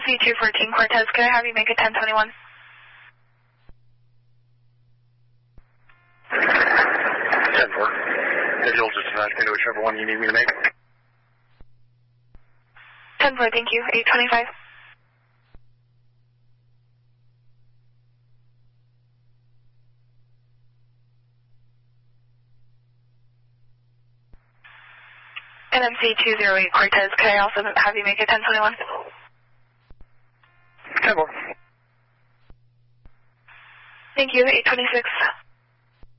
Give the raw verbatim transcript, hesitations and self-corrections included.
C two fourteen Cortez, can I have you make a ten twenty-one? ten four. If you'll just match me to whichever one you need me to make. ten four, thank you. eight twenty-five. N M C two zero eight Cortez, can I also have you make a ten twenty-one? ten four. Thank you. eight twenty-six.